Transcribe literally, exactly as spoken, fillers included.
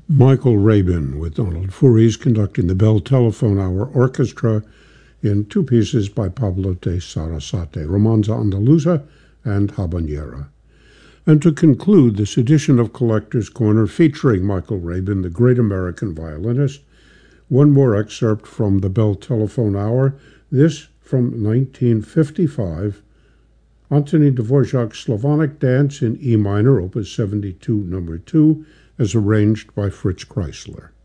Michael Rabin with Donald Furies conducting the Bell Telephone Hour Orchestra in two pieces by Pablo de Sarasate, Romanza Andaluza and Habanera. And to conclude this edition of Collector's Corner featuring Michael Rabin, the great American violinist, one more excerpt from the Bell Telephone Hour, this from nineteen fifty-five, Antonin Dvorak's Slavonic Dance in E minor, opus seventy-two, number two, as arranged by Fritz Kreisler.